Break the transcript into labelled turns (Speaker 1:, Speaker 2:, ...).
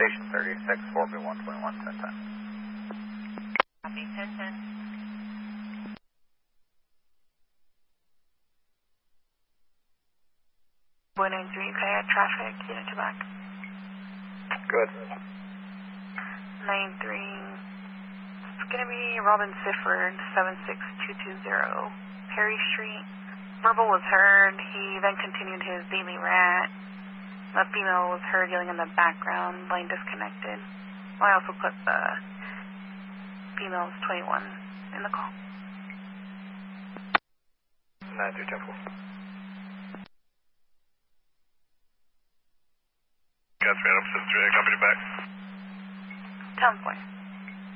Speaker 1: Station 36, 4B121, 1010.
Speaker 2: Copy, 1010. 193, kayak traffic, unit to back.
Speaker 1: Good.
Speaker 2: 93, it's going to be Robin Sifford, 76220, Perry Street. Verbal was heard, he then continued his daily rant. The female was heard yelling in the background, line disconnected. I also put the female's 21 in the call.
Speaker 1: 9310.
Speaker 3: Got 3 Adam 73, company back.
Speaker 2: 10 point.